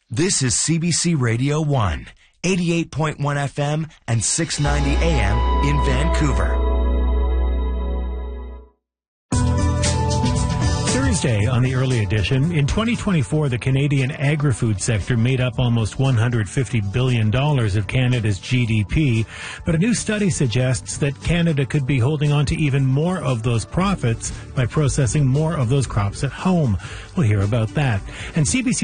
This is CBC Radio 1, 88.1 FM and 690 AM in Vancouver. Thursday on the early edition, in 2024, the Canadian agri-food sector made up almost $150 billion of Canada's GDP, but a new study suggests that Canada could be holding on to even more of those profits by processing more of those crops at home. We'll hear about that. And CBC